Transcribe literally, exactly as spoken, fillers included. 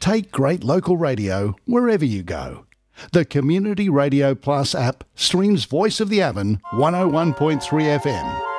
Take great local radio wherever you go. The Community Radio Plus app streams Voice of the Avon one oh one point three F M.